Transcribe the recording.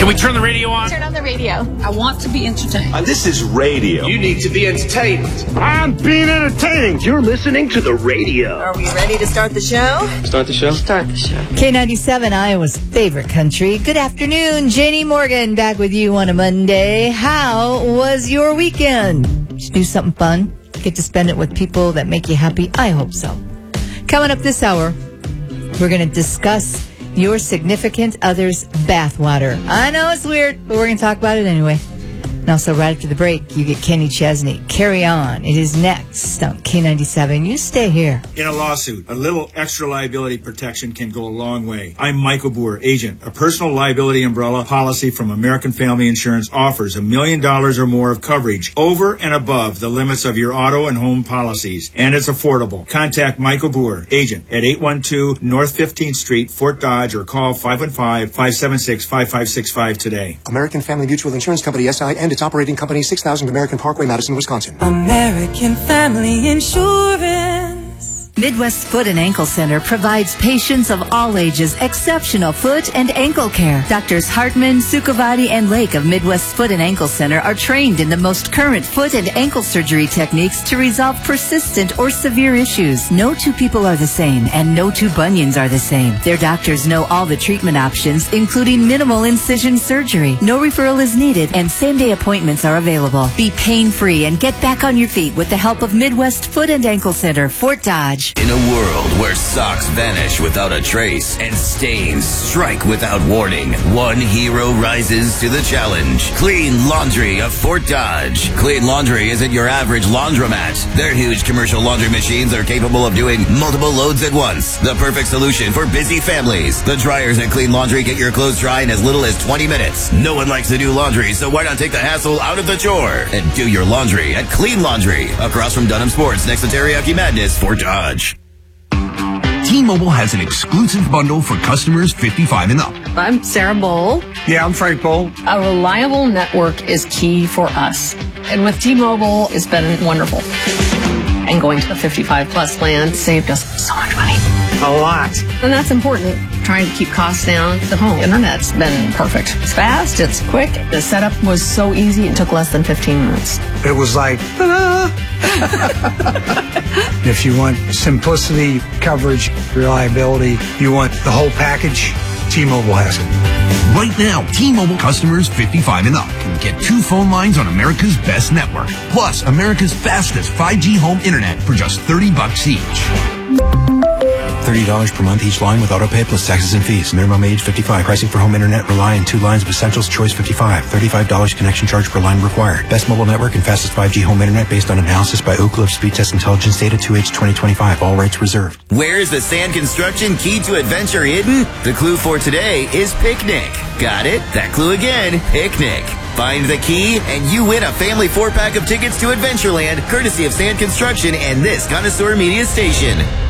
we turn the radio on? Turn on the radio. I want to be entertained. This is radio. You need to be entertained. I'm being entertained. You're listening to the radio. Are we ready to start the show? Start the show? Start the show. K97, Iowa's favorite country. Good afternoon. Janie Morgan back with you on a Monday. How was your weekend? Did you do something fun? Get to spend it with people that make you happy? I hope so. Coming up this hour, we're going to discuss your significant other's bathwater. I know it's weird, but we're going to talk about it anyway. And also, right after the break, you get Kenny Chesney. Carry On. It is next on K97. You stay here. In a lawsuit, a little extra liability protection can go a long way. I'm Michael Boer, agent. A personal liability umbrella policy from American Family Insurance offers $1 million or more of coverage over and above the limits of your auto and home policies. And it's affordable. Contact Michael Boer, agent, at 812 North 15th Street, Fort Dodge, or call 515-576-5565 today. American Family Mutual Insurance Company, SI, and its operating company, 6000 American Parkway, Madison, Wisconsin. American Family Insurance. Midwest Foot and Ankle Center provides patients of all ages exceptional foot and ankle care. Doctors Hartman, Sukhavati, and Lake of Midwest Foot and Ankle Center are trained in the most current foot and ankle surgery techniques to resolve persistent or severe issues. No two people are the same, and no two bunions are the same. Their doctors know all the treatment options, including minimal incision surgery. No referral is needed, and same-day appointments are available. Be pain-free and get back on your feet with the help of Midwest Foot and Ankle Center, Fort Dodge. In a world where socks vanish without a trace and stains strike without warning, one hero rises to the challenge. Clean Laundry of Fort Dodge. Clean Laundry isn't your average laundromat. Their huge commercial laundry machines are capable of doing multiple loads at once. The perfect solution for busy families. The dryers at Clean Laundry get your clothes dry in as little as 20 minutes. No one likes to do laundry, so why not take the hassle out of the chore and do your laundry at Clean Laundry, across from Dunham Sports next to Teriyaki Madness, Fort Dodge. T-Mobile has an exclusive bundle for customers 55 and up. I'm Sarah Bowl. Yeah, I'm Frank Bowl. A reliable network is key for us. And with T-Mobile, it's been wonderful. And going to the 55 plus plan saved us so much money. A lot. And that's important. Trying to keep costs down. The home internet's been perfect. It's fast, it's quick. The setup was so easy, it took less than 15 minutes. It was like, ta-da! If you want simplicity, coverage, reliability, you want the whole package, T-Mobile has it. Right now, T-Mobile customers 55 and up can get 2 phone lines on America's best network, plus America's fastest 5G home internet for just $30 each. $30 per month each line with autopay plus taxes and fees. Minimum age 55. Pricing for home internet rely on 2 lines of Essentials Choice 55. $35 connection charge per line required. Best mobile network and fastest 5G home internet based on analysis by Oak Cliff Speed Test Intelligence data 2H 2025. All rights reserved. Where's the sand construction key to adventure hidden? The clue for today is picnic. Got it? That clue again, picnic. Find the key, and you win a family 4-pack of tickets to Adventureland, courtesy of Sand Construction and this Connoisseur Media Station.